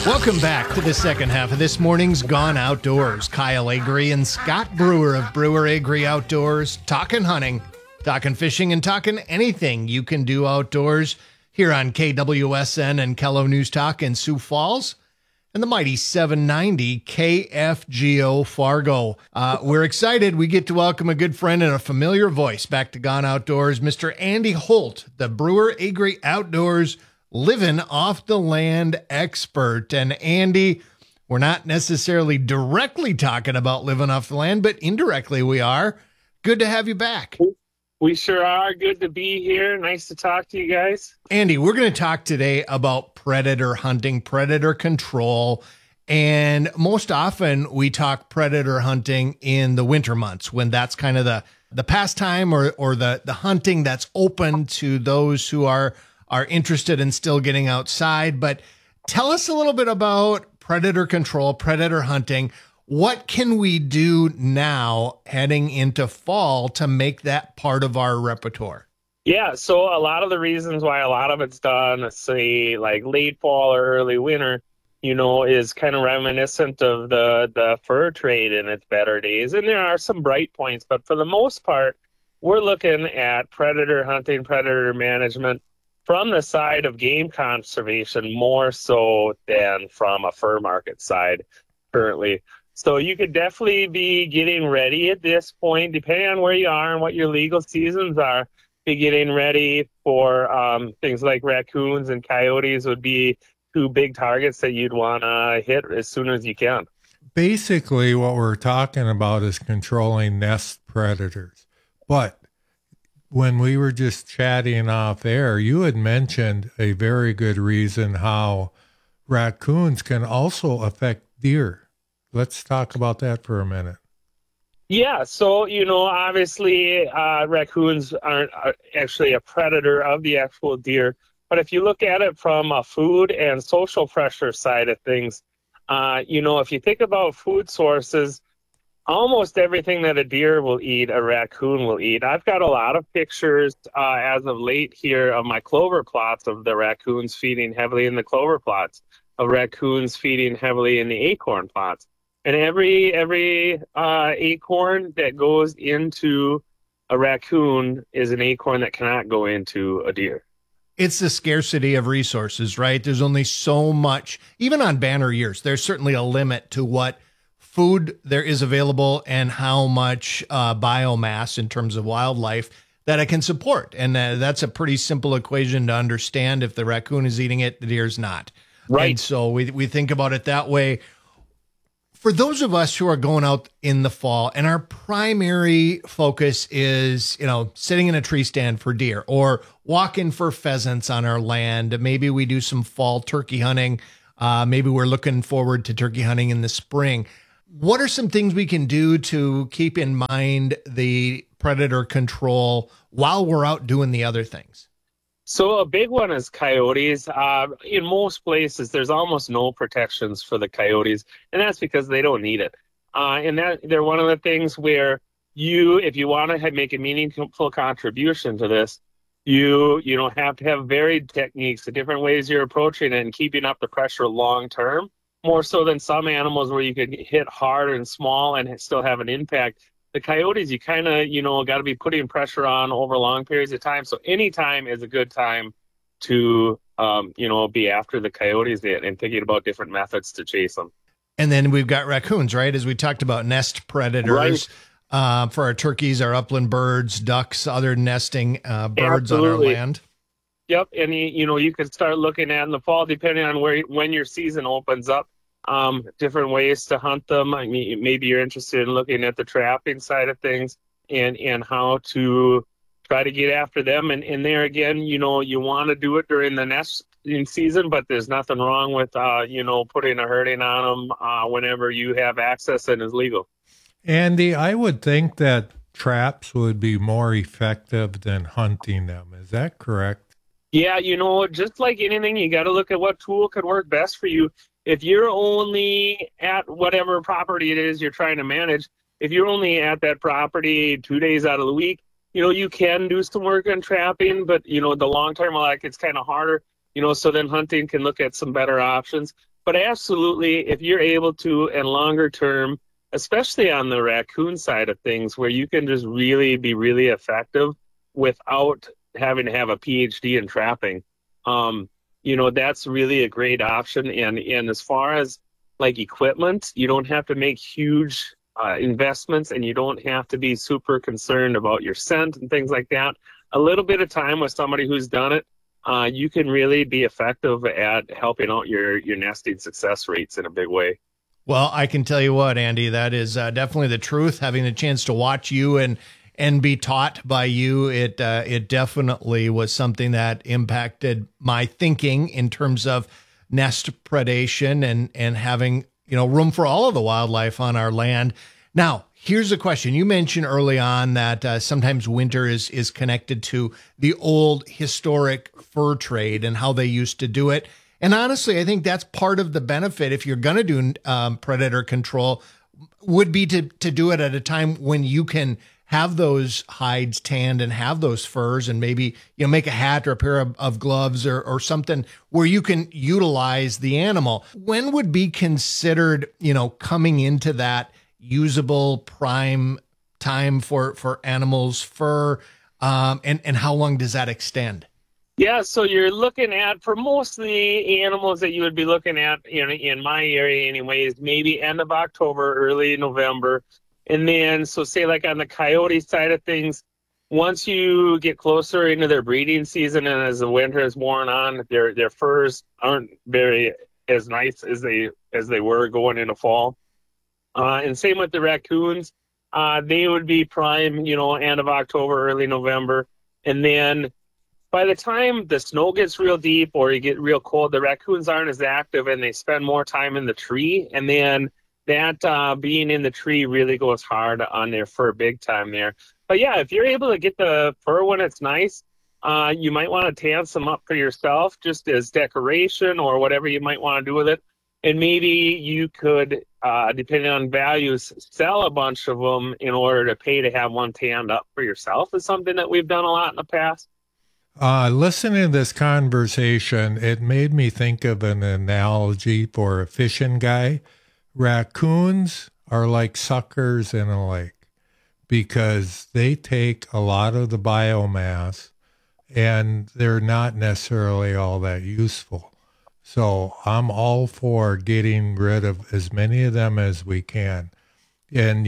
Welcome back to the second half of this morning's Gone Outdoors. Kyle Agri and Scott Brewer of Brewer Agri Outdoors, talking hunting, talking fishing, and talking anything you can do outdoors here on KWSN and Kello News Talk in Sioux Falls and the mighty 790 KFGO Fargo. We're excited. We get to welcome a good friend and a familiar voice back to Gone Outdoors, Mr. Andy Holt, the Brewer Agri Outdoors living off the land expert. And Andy, we're not necessarily directly talking about living off the land, but indirectly we are. Good to have you back. We sure are. Good to be here. Nice to talk to you guys. Andy, we're going to talk today about predator hunting, predator control, and most often we talk predator hunting in the winter months when that's kind of the pastime or the hunting that's open to those who are interested in still getting outside. But tell us a little bit about predator control, predator hunting. What can we do now heading into fall to make that part of our repertoire? Yeah, so a lot of the reasons why a lot of it's done, say like late fall or early winter, is kind of reminiscent of the fur trade in its better days. And there are some bright points, but for the most part, we're looking at predator hunting, predator management from the side of game conservation more so than from a fur market side currently. So you could definitely be getting ready at this point, depending on where you are and what your legal seasons are, be getting ready for things like raccoons and coyotes would be two big targets that you'd want to hit as soon as you can. Basically, what we're talking about is controlling nest predators. But when we were just chatting off air, you had mentioned a very good reason how raccoons can also affect deer. Let's talk about that for a minute. Yeah, so, obviously raccoons aren't actually a predator of the actual deer. But if you look at it from a food and social pressure side of things, if you think about food sources, almost everything that a deer will eat, a raccoon will eat. I've got a lot of pictures as of late here of my clover plots of the raccoons feeding heavily in the clover plots, of raccoons feeding heavily in the acorn plots. And every acorn that goes into a raccoon is an acorn that cannot go into a deer. It's the scarcity of resources, right? There's only so much, even on banner years, there's certainly a limit to what food there is available and how much biomass in terms of wildlife that it can support. And that's a pretty simple equation to understand. If the raccoon is eating it, the deer's not. Right. And so we think about it that way. For those of us who are going out in the fall and our primary focus is, sitting in a tree stand for deer or walking for pheasants on our land, maybe we do some fall turkey hunting. Maybe we're looking forward to turkey hunting in the spring. What are some things we can do to keep in mind the predator control while we're out doing the other things? So a big one is coyotes. In most places, there's almost no protections for the coyotes, and that's because they don't need it. And that they're one of the things where if you want to make a meaningful contribution to this, you have to have varied techniques, the different ways you're approaching it and keeping up the pressure long term, more so than some animals where you could hit hard and small and still have an impact. The coyotes, you kind of, got to be putting pressure on over long periods of time. So any time is a good time to, be after the coyotes and thinking about different methods to chase them. And then we've got raccoons, right? As we talked about nest predators, right. For our turkeys, our upland birds, ducks, other nesting birds on our land. Yep. And, you can start looking at in the fall, depending on when your season opens up. Different ways to hunt them. I mean, maybe you're interested in looking at the trapping side of things and how to try to get after them. And there again, you want to do it during the nesting season, but there's nothing wrong with, putting a herding on them whenever you have access and is legal. Andy, I would think that traps would be more effective than hunting them. Is that correct? Yeah, just like anything, you got to look at what tool could work best for you. If you're only at whatever property it is you're trying to manage, if you're only at that property 2 days out of the week, you can do some work on trapping, but, the long term, it's kind of harder, so then hunting can look at some better options. But absolutely, if you're able to, and longer term, especially on the raccoon side of things, where you can just really be really effective without having to have a PhD in trapping, that's really a great option. And as far as like equipment, you don't have to make huge investments, and you don't have to be super concerned about your scent and things like that. A little bit of time with somebody who's done it, you can really be effective at helping out your nesting success rates in a big way. Well, I can tell you what, Andy, that is definitely the truth. Having the chance to watch you and be taught by you, it definitely was something that impacted my thinking in terms of nest predation and having room for all of the wildlife on our land. Now, here's a question. You mentioned early on that sometimes winter is connected to the old historic fur trade and how they used to do it. And honestly, I think that's part of the benefit if you're going to do predator control would be to do it at a time when you can have those hides tanned and have those furs, and maybe make a hat or a pair of gloves or something where you can utilize the animal. When would be considered coming into that usable prime time for animals' fur, and how long does that extend? Yeah, so you're looking at, for most of the animals that you would be looking at in my area anyways, maybe end of October, early November. And then, so say like on the coyote side of things, once you get closer into their breeding season and as the winter is worn on, their furs aren't very as nice as they were going into fall. And same with the raccoons. They would be prime, end of October, early November. And then by the time the snow gets real deep or you get real cold, the raccoons aren't as active and they spend more time in the tree. And then that being in the tree really goes hard on their fur big time there. But yeah, if you're able to get the fur when it's nice, you might want to tan some up for yourself just as decoration or whatever you might want to do with it. And maybe you could, depending on values, sell a bunch of them in order to pay to have one tanned up for yourself is something that we've done a lot in the past. Listening to this conversation, it made me think of an analogy for a fishing guy. Raccoons are like suckers in a lake because they take a lot of the biomass and they're not necessarily all that useful. So I'm all for getting rid of as many of them as we can. And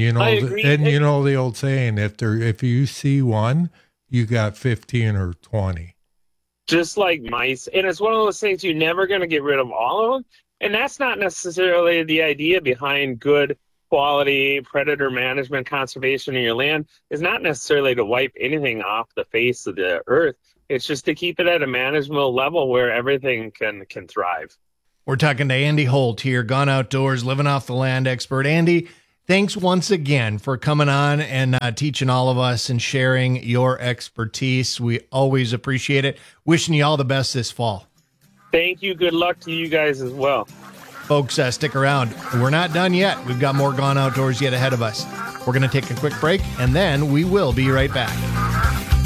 the old saying, if you see one, you got 15 or 20. Just like mice. And it's one of those things you're never going to get rid of all of them. And that's not necessarily the idea behind good quality predator management, conservation in your land, is not necessarily to wipe anything off the face of the earth. It's just to keep it at a manageable level where everything can thrive. We're talking to Andy Holt here, Gone Outdoors, living off the land expert. Andy, thanks once again for coming on and teaching all of us and sharing your expertise. We always appreciate it. Wishing you all the best this fall. Thank you. Good luck to you guys as well. Folks, stick around. We're not done yet. We've got more Gone Outdoors yet ahead of us. We're going to take a quick break, and then we will be right back.